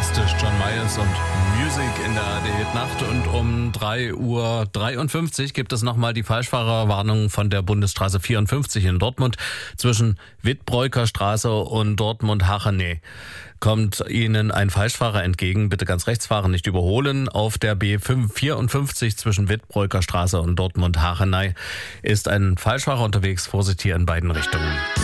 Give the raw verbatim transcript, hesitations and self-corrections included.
Fantastisch, John Miles und Music in der A R D-Nacht. Und um drei Uhr dreiundfünfzig gibt es nochmal die Falschfahrerwarnung von der Bundesstraße vierundfünfzig in Dortmund. Zwischen Wittbräuker Straße und Dortmund-Hachenay kommt Ihnen ein Falschfahrer entgegen. Bitte ganz rechts fahren, nicht überholen. Auf der B vierundfünfzig zwischen Wittbräuker Straße und Dortmund-Hachenay ist ein Falschfahrer unterwegs. Vorsicht hier in beiden Richtungen.